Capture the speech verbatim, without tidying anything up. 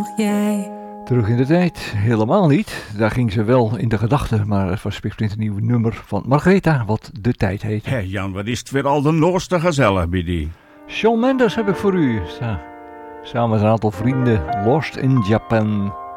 nog jij? Terug in de tijd, helemaal niet. Daar ging ze wel in de gedachten, maar het was spiksplint een nieuw nummer van Margaretha, wat De Tijd heet. Hé Jan, wat is het weer al de noorste gezellig bij die? Shawn Mendes heb ik voor u. Sa- Samen met een aantal vrienden, Lost in Japan.